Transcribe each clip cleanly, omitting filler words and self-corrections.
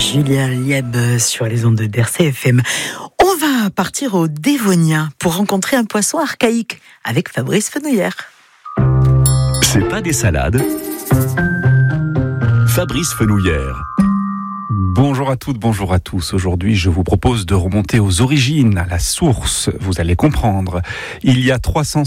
Julien Lieb sur les ondes de d'RCFM. On va partir au Dévonien pour rencontrer un poisson archaïque avec Fabrice Fenouillère. C'est pas des salades. Fabrice Fenouillère. Bonjour à toutes, bonjour à tous. Aujourd'hui, je vous propose de remonter aux origines, à la source. Vous allez comprendre. Il y a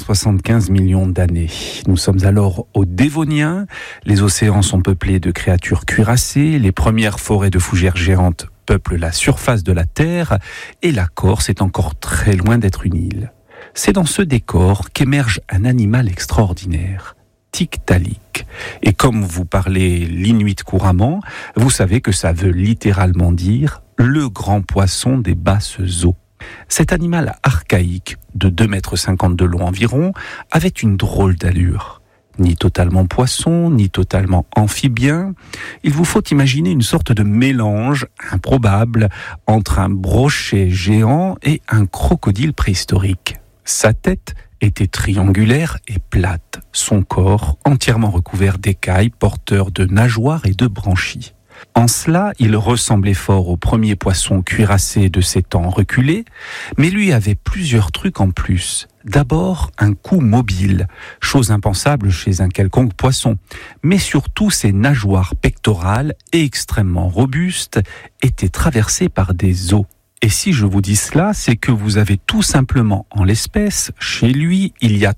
375 millions d'années. Nous sommes alors au Dévonien. Les océans sont peuplés de créatures cuirassées. Les premières forêts de fougères géantes peuplent la surface de la Terre. Et la Corse est encore très loin d'être une île. C'est dans ce décor qu'émerge un animal extraordinaire. Tiktaalik. Et comme vous parlez l'inuit couramment, vous savez que ça veut littéralement dire le grand poisson des basses eaux. Cet animal archaïque de 2,50 m de long environ avait une drôle d'allure. Ni totalement poisson, ni totalement amphibien. Il vous faut imaginer une sorte de mélange improbable entre un brochet géant et un crocodile préhistorique. Sa tête était triangulaire et plate, son corps entièrement recouvert d'écailles porteurs de nageoires et de branchies. En cela, il ressemblait fort au premier poisson cuirassé de ces temps reculés, mais lui avait plusieurs trucs en plus. D'abord, un cou mobile, chose impensable chez un quelconque poisson, mais surtout ses nageoires pectorales, extrêmement robustes, étaient traversées par des os. Et si je vous dis cela, c'est que vous avez tout simplement en l'espèce, chez lui, il y a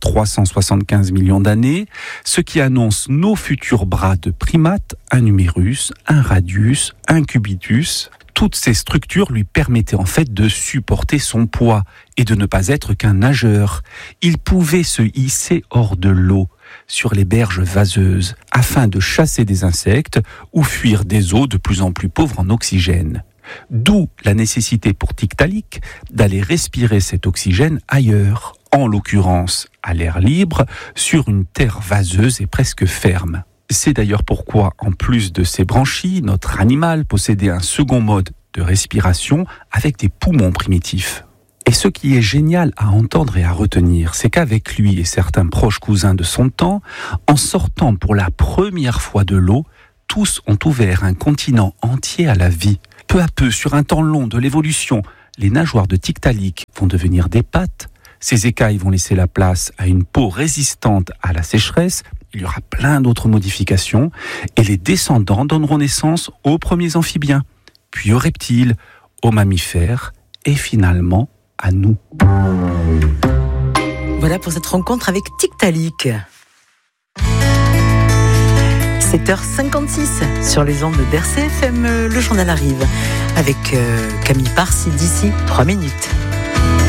375 millions d'années, ce qui annonce nos futurs bras de primates, un humérus, un radius, un cubitus. Toutes ces structures lui permettaient en fait de supporter son poids et de ne pas être qu'un nageur. Il pouvait se hisser hors de l'eau, sur les berges vaseuses, afin de chasser des insectes ou fuir des eaux de plus en plus pauvres en oxygène. D'où la nécessité pour Tiktaalik d'aller respirer cet oxygène ailleurs, en l'occurrence à l'air libre, sur une terre vaseuse et presque ferme. C'est d'ailleurs pourquoi, en plus de ses branchies, notre animal possédait un second mode de respiration avec des poumons primitifs. Et ce qui est génial à entendre et à retenir, c'est qu'avec lui et certains proches cousins de son temps, en sortant pour la première fois de l'eau, tous ont ouvert un continent entier à la vie. Peu à peu, sur un temps long de l'évolution, les nageoires de Tiktaalik vont devenir des pattes, ces écailles vont laisser la place à une peau résistante à la sécheresse, il y aura plein d'autres modifications, et les descendants donneront naissance aux premiers amphibiens, puis aux reptiles, aux mammifères, et finalement à nous. Voilà pour cette rencontre avec Tiktaalik. 7h56 sur les ondes d'RCFM, le journal arrive avec Camille Parsi d'ici 3 minutes.